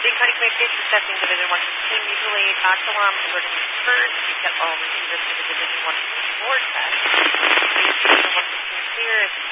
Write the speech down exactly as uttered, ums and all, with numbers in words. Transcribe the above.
Dane County Commission discussing Division one fifteen mutual aid box alarm converting first. We've got all receivers for the Division one fifteen board test. Division one fifteen clear is